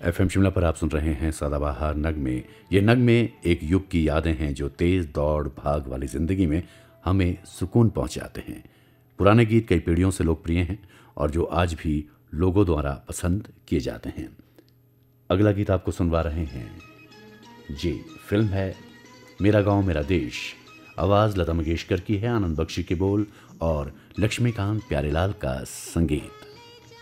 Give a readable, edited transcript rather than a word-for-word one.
FM Shimla पर आप सुन रहे हैं सदाबहार नगमे। ये नगमे एक युग की यादें हैं जो तेज दौड़ भाग वाली जिंदगी में हमें सुकून पहुंचाते हैं। पुराने गीत कई पीढ़ियों से लोकप्रिय हैं और जो आज भी लोगों द्वारा पसंद किए जाते हैं। अगला गीत आपको सुनवा रहे हैं जी, फिल्म है मेरा गांव मेरा देश। आवाज लता मंगेशकर की है, आनंद बख्शी के बोल और लक्ष्मीकांत प्यारेलाल का संगीत।